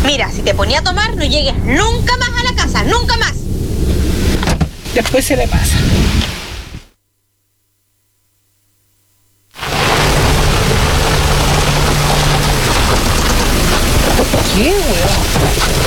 Mira, si te ponía a tomar, no llegues nunca más a la casa, nunca más. Después se le pasa. ¿Qué, weón?